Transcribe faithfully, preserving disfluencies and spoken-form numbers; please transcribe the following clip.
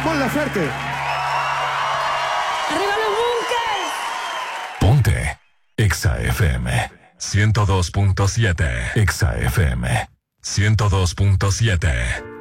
Ponla fuerte. ¡Arriba los bunkers! Ponte Exa F M ciento dos punto siete. Exa F M ciento dos punto siete.